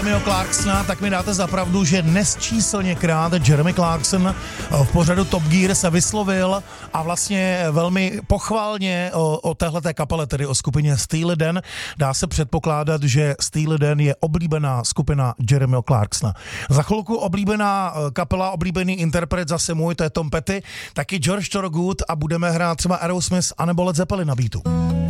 Jeremyho Clarksona, tak mi dáte za pravdu, že nesčíslněkrát Jeremy Clarkson v pořadu Top Gear se vyslovil a vlastně velmi pochválně o téhleté kapele, tedy o skupině Steely Dan. Dá se předpokládat, že Steely Dan je oblíbená skupina Jeremyho Clarksona. Za chvilku oblíbená kapela, oblíbený interpret zase můj, to je Tom Petty, taky George Thorogood a budeme hrát třeba Aerosmith anebo Led Zeppelin na beatu.